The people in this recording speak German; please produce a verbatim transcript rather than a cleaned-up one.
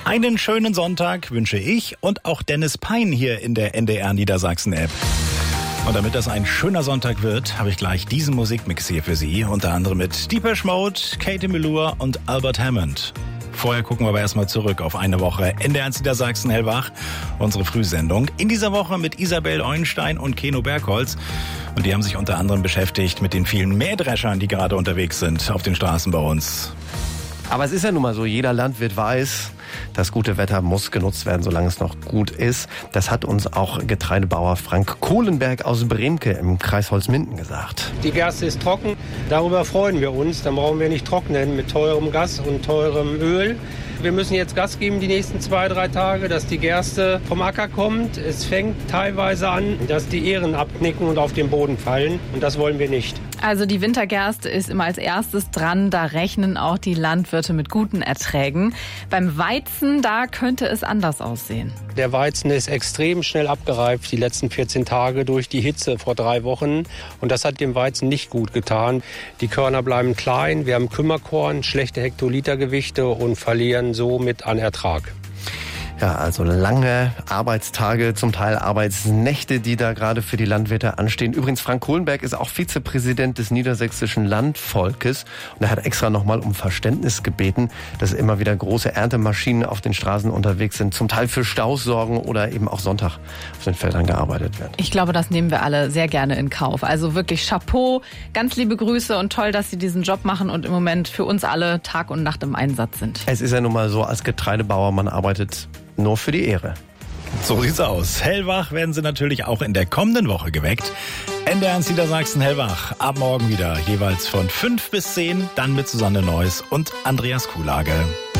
Einen schönen Sonntag wünsche ich und auch Dennis Pein hier in der N D R Niedersachsen-App. Und damit das ein schöner Sonntag wird, habe ich gleich diesen Musikmix hier für Sie. Unter anderem mit Depeche Mode, Katie Melua und Albert Hammond. Vorher gucken wir aber erstmal zurück auf eine Woche N D R Niedersachsen hellwach, unsere Frühsendung. In dieser Woche mit Isabel Eulenstein und Keno Bergholz. Und die haben sich unter anderem beschäftigt mit den vielen Mähdreschern, die gerade unterwegs sind auf den Straßen bei uns. Aber es ist ja nun mal so, jeder Landwirt weiß, das gute Wetter muss genutzt werden, solange es noch gut ist. Das hat uns auch Getreidebauer Frank Kohlenberg aus Bremke im Kreis Holzminden gesagt. Die Gerste ist trocken, darüber freuen wir uns. Dann brauchen wir nicht trocknen mit teurem Gas und teurem Öl. Wir müssen jetzt Gas geben die nächsten zwei, drei Tage, dass die Gerste vom Acker kommt. Es fängt teilweise an, dass die Ähren abknicken und auf den Boden fallen. Und das wollen wir nicht. Also die Wintergerste ist immer als erstes dran. Da rechnen auch die Landwirte mit guten Erträgen. Beim Weizen, da könnte es anders aussehen. Der Weizen ist extrem schnell abgereift die letzten vierzehn Tage durch die Hitze vor drei Wochen. Und das hat dem Weizen nicht gut getan. Die Körner bleiben klein, wir haben Kümmerkorn, schlechte Hektolitergewichte und verlieren somit an Ertrag. Ja, also lange Arbeitstage, zum Teil Arbeitsnächte, die da gerade für die Landwirte anstehen. Übrigens, Frank Kohlenberg ist auch Vizepräsident des niedersächsischen Landvolkes und er hat extra nochmal um Verständnis gebeten, dass immer wieder große Erntemaschinen auf den Straßen unterwegs sind, zum Teil für Staus sorgen oder eben auch Sonntag auf den Feldern gearbeitet wird. Ich glaube, das nehmen wir alle sehr gerne in Kauf. Also wirklich Chapeau, ganz liebe Grüße und toll, dass Sie diesen Job machen und im Moment für uns alle Tag und Nacht im Einsatz sind. Es ist ja nun mal so, als Getreidebauer, man arbeitet nur für die Ehre. So sieht's aus. Hellwach werden Sie natürlich auch in der kommenden Woche geweckt. N D R Niedersachsen hellwach. Ab morgen wieder jeweils von fünf bis zehn, dann mit Susanne Neuss und Andreas Kuhlage.